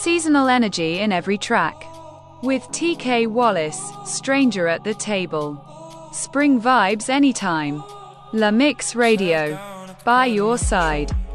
seasonal energy in every track. With TK Wallace, Stranger at the Table. Spring vibes anytime. La Mix Radio. By your side.